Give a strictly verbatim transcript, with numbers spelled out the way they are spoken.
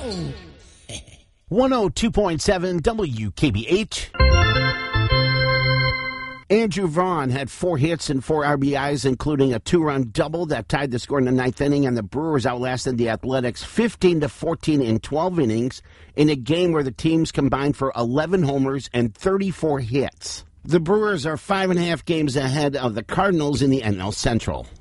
one oh two point seven W K B H. Andrew Vaughn had four hits and four R B Is, including a two-run double that tied the score in the ninth inning, and the Brewers outlasted the Athletics fifteen to fourteen in twelve innings in a game where the teams combined for eleven homers and thirty-four hits. The Brewers are five and a half games ahead of the Cardinals in the N L Central.